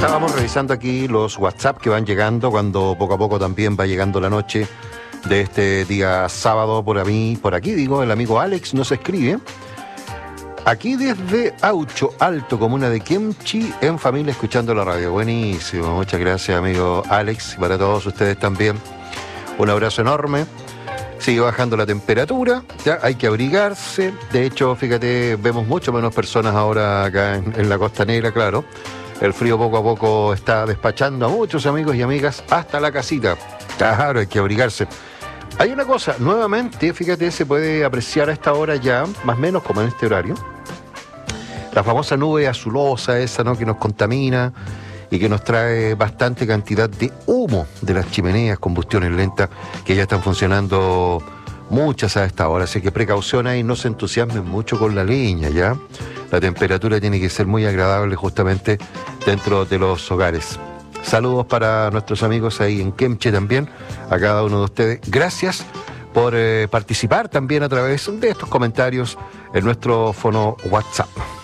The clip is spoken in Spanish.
Estábamos revisando aquí los WhatsApp que van llegando cuando poco a poco también va llegando la noche de este día sábado. Por aquí digo, el amigo Alex nos escribe. Aquí desde Aucho Alto, comuna de Kemchi, en familia escuchando la radio. Buenísimo, muchas gracias amigo Alex, y para todos ustedes también. Un abrazo enorme. Sigue bajando la temperatura, ya hay que abrigarse. De hecho, fíjate, vemos mucho menos personas ahora acá en la costanera, claro. El frío poco a poco está despachando a muchos amigos y amigas hasta la casita. Claro, hay que abrigarse. Hay una cosa, nuevamente, fíjate, se puede apreciar a esta hora ya, más o menos como en este horario, la famosa nube azulosa esa, ¿no?, que nos contamina y que nos trae bastante cantidad de humo de las chimeneas, combustiones lentas, que ya están funcionando muchas a esta hora. Así que precaución ahí, no se entusiasmen mucho con la leña, ¿ya? La temperatura tiene que ser muy agradable justamente dentro de los hogares. Saludos para nuestros amigos ahí en Kemche también, a cada uno de ustedes. Gracias por participar también a través de estos comentarios en nuestro fono WhatsApp.